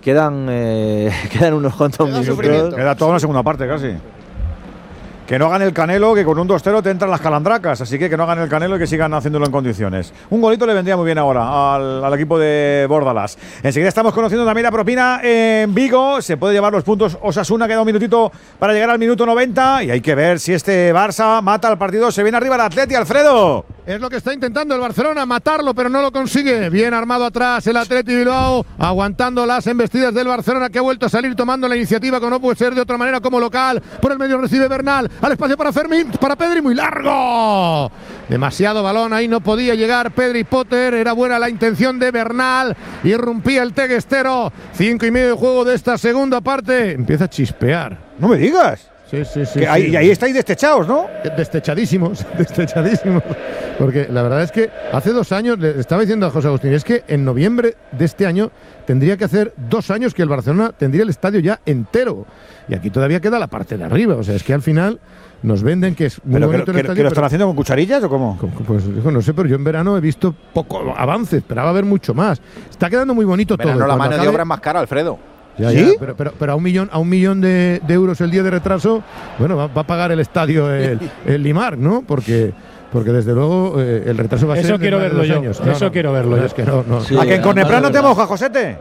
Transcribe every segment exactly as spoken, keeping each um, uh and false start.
Quedan, eh, quedan unos cuantos Queda minutos. sufrimiento. Queda toda la segunda parte casi. Que no hagan el Canelo, que con un dos cero te entran las calandracas. Así que que no hagan el Canelo y que sigan haciéndolo en condiciones. Un golito le vendría muy bien ahora al, al equipo de Bordalás. Enseguida estamos conociendo también la propina en Vigo. Se puede llevar los puntos Osasuna. Queda un minutito para llegar al minuto noventa. Y hay que ver si este Barça mata al partido. Se viene arriba el Atleti, Alfredo. Es lo que está intentando el Barcelona, matarlo, pero no lo consigue. Bien armado atrás el Atleti Bilbao, aguantando las embestidas del Barcelona, que ha vuelto a salir tomando la iniciativa, como no puede ser de otra manera, como local. Por el medio recibe Bernal, al espacio para Fermín, para Pedri, muy largo. Demasiado balón, ahí no podía llegar Pedri Potter. Era buena la intención de Bernal. Irrumpía el teguestero. Cinco y medio de juego de esta segunda parte. Empieza a chispear. No me digas. Sí, sí, sí. Que ahí, sí. y ahí estáis destechados, ¿no? Destechadísimos, destechadísimos. Porque la verdad es que hace dos años, le estaba diciendo a José Agustín, es que en noviembre de este año tendría que hacer dos años que el Barcelona tendría el estadio ya entero. Y aquí todavía queda la parte de arriba. O sea, es que al final nos venden que es muy ¿Pero bonito que, el que, estadio. que lo están pero, haciendo con cucharillas o cómo? pues hijo, no sé, pero yo en verano he visto poco avance, esperaba ver mucho más. Está quedando muy bonito Verano, todo. la Cuando mano de acabe- obra es más cara, Alfredo. Ya, ¿Sí? ya, pero, pero, pero a un millón, a un millón de, de euros el día de retraso, bueno, va, va a pagar el estadio el, el Limar, ¿no? Porque, porque desde luego eh, el retraso va a Eso ser de quiero más de verlo dos yo, años. eso quiero verlo no, yo. Es que no, no. Sí. ¿A que en además Coneplan no de te verdad. moja, Josete?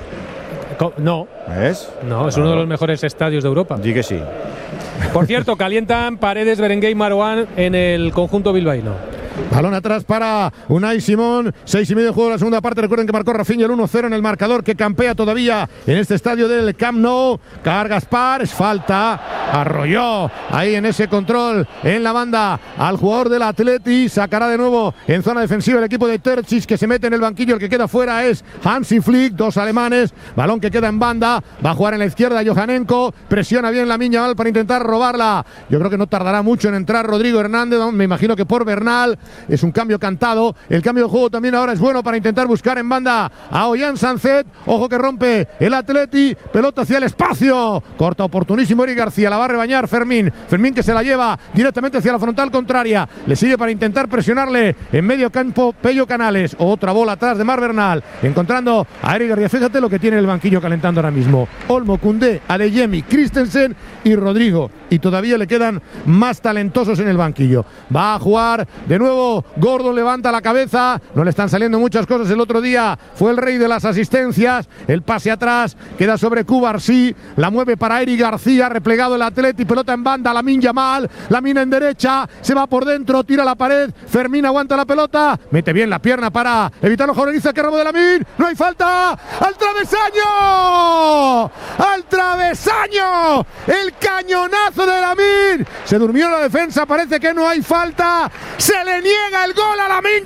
Co- No, ¿Ves? no, es uno de los mejores estadios de Europa. Di que sí. Por cierto, calientan Paredes, Berenguer y Marouane en el conjunto bilbaíno. Balón atrás para Unai Simón. Seis y medio de juego de la segunda parte. Recuerden que marcó Rafinha el uno cero en el marcador, que campea todavía en este estadio del Camp Nou. Car Gaspar, es falta. Arrolló ahí en ese control en la banda al jugador del Atleti. Sacará de nuevo en zona defensiva el equipo de Terzic, que se mete en el banquillo. El que queda fuera es Hansi Flick, dos alemanes. Balón que queda en banda. Va a jugar en la izquierda Johannenko. Presiona bien la Miña Mal para intentar robarla. Yo creo que no tardará mucho en entrar Rodrigo Hernández. Me imagino que por Bernal. Es un cambio cantado. El cambio de juego también ahora es bueno para intentar buscar en banda a Ollán Sanzet. Ojo que rompe el Atleti. Pelota hacia el espacio. Corta oportunísimo Eric García. La va a rebañar Fermín. Fermín que se la lleva directamente hacia la frontal contraria. Le sigue para intentar presionarle en medio campo Pello Canales. Otra bola atrás de Mar Bernal. Encontrando a Eric García. Fíjate lo que tiene el banquillo calentando ahora mismo. Olmo, Koundé, Adeyemi, Christensen y Rodrigo. Y todavía le quedan más talentosos en el banquillo. Va a jugar de nuevo Gordon, levanta la cabeza. No le están saliendo muchas cosas. El otro día fue el rey de las asistencias. El pase atrás queda sobre Cubarsí. La mueve para Eric García. Replegado el Atleti. Pelota en banda. Lamin Yamal. Lamina en derecha. Se va por dentro. Tira la pared. Fermín aguanta la pelota. Mete bien la pierna para evitarlo. Joreniza, que robo de Lamin. No hay falta. ¡Al travesaño! ¡Al travesaño! El cañonazo de Lamin. Se durmió la defensa. Parece que no hay falta. Se le niega el gol a Lamine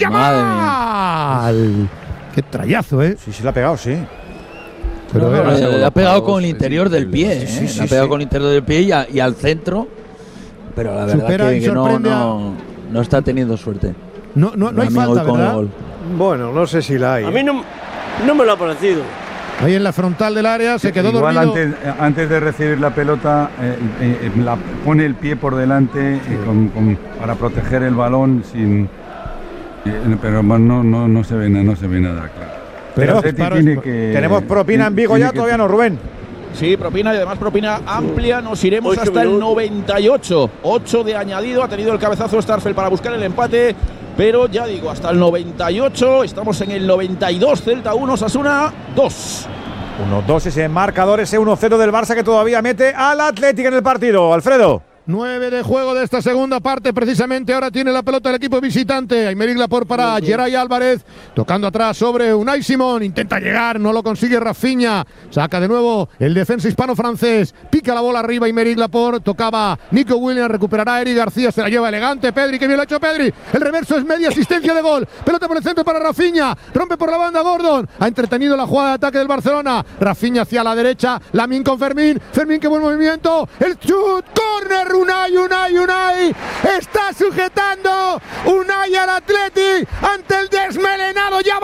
Yamal. Qué trayazo, ¿eh? Sí, sí, le ha pegado, sí. Pero No, era- no, le, le ha pegado con el sí, interior sí, del sí, pie, sí, ¿eh? sí, sí, le ha pegado sí. con el interior del pie y, a- y al centro. Pero la verdad Supera y que, que no, sorprende a- no, no está teniendo suerte. no, no, no hay Lamine falta, hoy con el ¿verdad? gol. Bueno, no sé si la hay. A mí no, no me lo ha parecido. Ahí en la frontal del área se quedó Igual dormido. antes, antes de recibir la pelota, eh, eh, eh, la, pone el pie por delante eh, con- con- para proteger el balón, sin, eh, pero no, no, no se ve nada, no se ve nada claro. Pero el Atleti disparos- tiene que, Tenemos propina en Vigo tiene ya, que- todavía no, Rubén. Sí, propina y además propina amplia. Nos iremos Ocho hasta el minutos. noventa y ocho. ocho de añadido. Ha tenido el cabezazo Starfel para buscar el empate. Pero ya digo, hasta el noventa y ocho. Estamos en el noventa y dos. Celta uno, Osasuna dos. uno dos ese marcador, ese uno cero del Barça que todavía mete al Atlético en el partido. Alfredo. nueve de juego de esta segunda parte. Precisamente ahora tiene la pelota el equipo visitante. Aymeric Laporte para Geray Álvarez. Tocando atrás sobre Unai Simón. Intenta llegar, no lo consigue Rafinha. Saca de nuevo el defensa hispano-francés. Pica la bola arriba Aymeric Laporte. Tocaba Nico Williams. Recuperará Eric García. Se la lleva elegante Pedri. Que bien lo ha hecho Pedri. El reverso es media asistencia de gol. Pelota por el centro para Rafinha. Rompe por la banda Gordon. Ha entretenido la jugada de ataque del Barcelona. Rafinha hacia la derecha. Lamine con Fermín. Fermín, qué buen movimiento. El chut. Corner. Unai, Unai, Unai. Está sujetando Unai al Atleti ante el desmelenado ya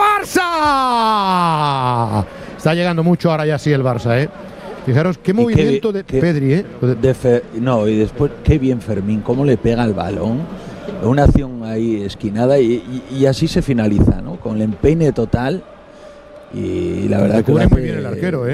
Barça. Está llegando mucho ahora ya sí el Barça, ¿eh? Fijaros qué Y movimiento qué- de qué- Pedri, ¿eh? De Fer- no, y después, qué bien Fermín, cómo le pega el balón. Una acción ahí esquinada y, y- y así se finaliza, ¿no? Con el empeine total. Y la verdad que cubre lo muy hace- bien el arquero, ¿eh?